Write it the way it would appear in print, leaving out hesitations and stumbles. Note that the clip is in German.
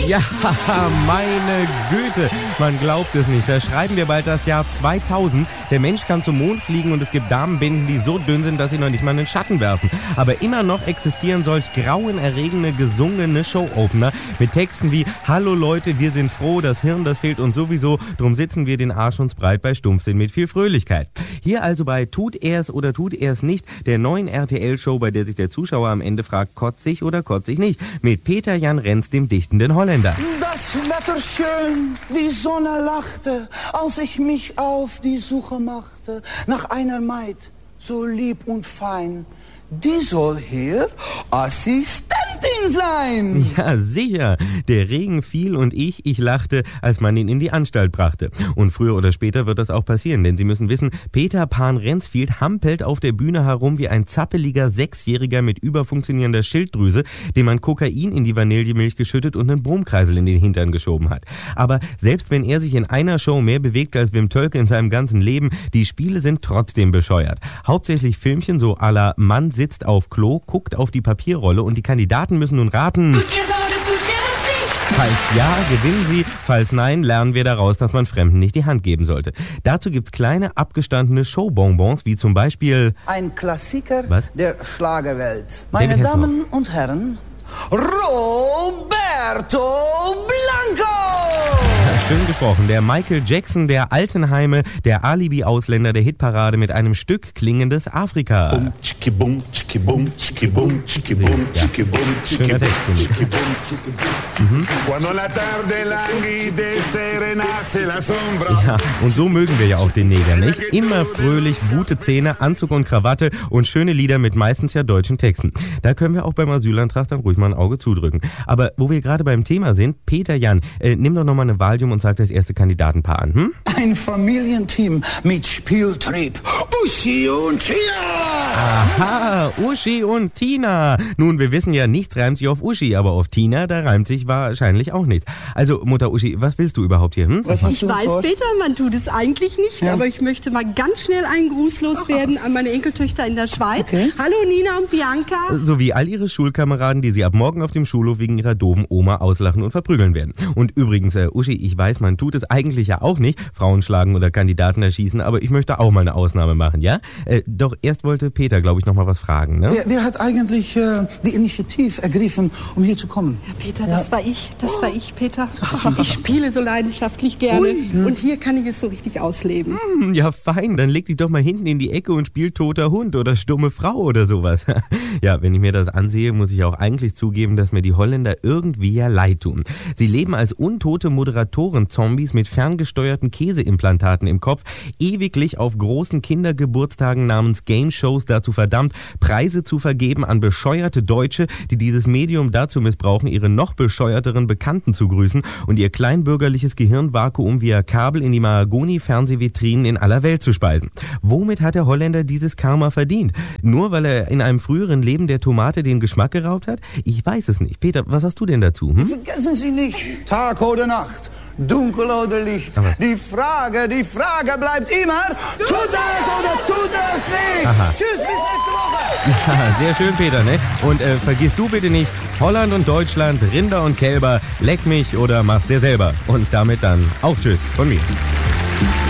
Ja, meine Güte, man glaubt es nicht. Da schreiben wir bald das Jahr 2000. Der Mensch kann zum Mond fliegen und es gibt Damenbinden, die so dünn sind, dass sie noch nicht mal einen Schatten werfen. Aber immer noch existieren solch grauenerregende, gesungene Show-Opener mit Texten wie „Hallo Leute, wir sind froh, das Hirn, das fehlt uns sowieso, drum sitzen wir den Arsch uns breit bei Stumpfsinn mit viel Fröhlichkeit." Hier also bei Tut er's oder tut er's nicht, der neuen RTL-Show, bei der sich der Zuschauer am Ende fragt, kotze ich oder kotze ich nicht, mit Peter Jan Renz, dem dichtenden Holländer. Das Wetter schön, die Sonne lachte, als ich mich auf die Suche machte nach einer Maid, so lieb und fein. Die soll hier Assistentin sein. Ja, sicher. Der Regen fiel und ich lachte, als man ihn in die Anstalt brachte. Und früher oder später wird das auch passieren, denn Sie müssen wissen, Peter Pan Rensfield hampelt auf der Bühne herum wie ein zappeliger Sechsjähriger mit überfunktionierender Schilddrüse, dem man Kokain in die Vanillemilch geschüttet und einen Brummkreisel in den Hintern geschoben hat. Aber selbst wenn er sich in einer Show mehr bewegt als Wim Tölke in seinem ganzen Leben, die Spiele sind trotzdem bescheuert. Hauptsächlich Filmchen so à la Mann sitzt auf Klo, guckt auf die Papierrolle und die Kandidaten müssen nun raten. Tut ihr so oder tut ihr es nicht? Falls ja, gewinnen sie. Falls nein, lernen wir daraus, dass man Fremden nicht die Hand geben sollte. Dazu gibt's kleine, abgestandene Showbonbons, wie zum Beispiel... Ein Klassiker Was? der Schlagerwelt. Meine David Hasselhoff. Damen und Herren, Roberto Blanco! Schön gesprochen. Der Michael Jackson der Altenheime, der Alibi-Ausländer der Hitparade mit einem Stück klingendes Afrika. Bum, tschiki bum, tschiki bum, tschiki bum, tschiki bum, tschiki bum, tschiki Schöner bum, Text, finde ich. tschiki bum, tschiki bum. Quando la tarde languide se renace la sombra. Ja, und so mögen wir ja auch den Neger, nicht? Immer fröhlich, gute Zähne, Anzug und Krawatte und schöne Lieder mit meistens ja deutschen Texten. Da können wir auch beim Asylantrag dann ruhig mal ein Auge zudrücken. Aber wo wir gerade beim Thema sind, Peter Jan, nimm doch nochmal eine Valium und sag das erste Kandidatenpaar an, hm? Ein Familienteam mit Spieltrieb. Uschi und Tina! Aha, Uschi und Tina. Nun, wir wissen ja, nichts reimt sich auf Uschi, aber auf Tina, da reimt sich wahrscheinlich auch nichts. Also, Mutter Uschi, was willst du überhaupt hier, hm? Was hast Ich weiß, Peter, man tut es eigentlich nicht, Ja. aber ich möchte mal ganz schnell einen Gruß loswerden an meine Enkeltöchter in der Schweiz. Okay. Hallo Nina und Bianca. Sowie all ihre Schulkameraden, die sie ab morgen auf dem Schulhof wegen ihrer doofen Oma auslachen und verprügeln werden. Und übrigens, Uschi, ich weiß, man tut es eigentlich ja auch nicht, Frauen schlagen oder Kandidaten erschießen, aber ich möchte auch mal eine Ausnahme machen, ja? Doch erst wollte Peter, glaube ich, noch mal was fragen, ne? Wer hat eigentlich die Initiative ergriffen, um hier zu kommen? Ja, Peter, das war ich, Peter. Ich spiele so leidenschaftlich gerne und hier kann ich es so richtig ausleben. Ja, fein, dann leg dich doch mal hinten in die Ecke und spiel toter Hund oder stumme Frau oder sowas. Ja, wenn ich mir das ansehe, muss ich auch eigentlich zugeben, dass mir die Holländer irgendwie ja leid tun. Sie leben als untote Moderatoren-Zombies mit ferngesteuerten Käseimplantaten im Kopf, ewiglich auf großen Kindergeburtstagen namens Game-Shows dazu verdammt, Preise zu vergeben an bescheuerte Deutsche, die dieses Medium dazu missbrauchen, ihre noch bescheuerteren Bekannten zu grüßen und ihr kleinbürgerliches Gehirnvakuum via Kabel in die Mahagoni-Fernsehvitrinen in aller Welt zu speisen. Womit hat der Holländer dieses Karma verdient? Nur weil er in einem früheren Leben der Tomate den Geschmack geraubt hat? Ich weiß es nicht. Peter, was hast du denn dazu? Hm? Vergessen Sie nicht, Tag oder Nacht, dunkel oder Licht. Aber- Die Frage bleibt immer, tut es oder tut es nicht? Aha. Tschüss, bis nächste Woche. Ja, sehr schön, Peter, ne? Und vergiss du bitte nicht, Holland und Deutschland, Rinder und Kälber, leck mich oder mach's dir selber. Und damit dann auch Tschüss von mir.